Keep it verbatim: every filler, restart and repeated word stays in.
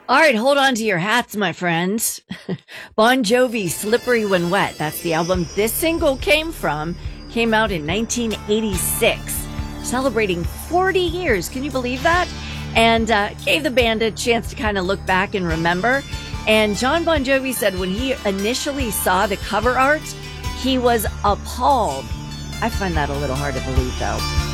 All right, hold on to your hats, my friends. Bon Jovi, Slippery When Wet. That's the album this single came from. Came out in nineteen eighty-six, celebrating forty years. Can you believe that? And uh, gave the band a chance to kind of look back and remember. And John Bon Jovi said when he initially saw the cover art, he was appalled. I find that a little hard to believe, though.